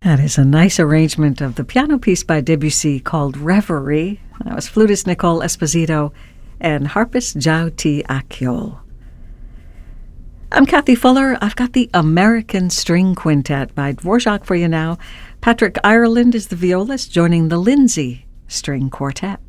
That is a nice arrangement of the piano piece by Debussy called Reverie. That was flutist Nicole Esposito and harpist Zhao T. Akyol. I'm Kathy Fuller. I've got the American String Quintet by Dvorak for you now. Patrick Ireland is the violist, joining the Lindsay String Quartet.